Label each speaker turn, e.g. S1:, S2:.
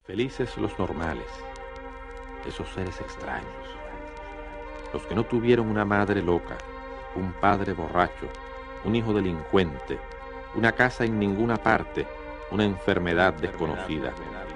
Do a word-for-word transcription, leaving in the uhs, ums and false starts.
S1: Felices los normales, esos seres extraños, los que no tuvieron una madre loca, un padre borracho, un hijo delincuente, una casa en ninguna parte, una enfermedad desconocida,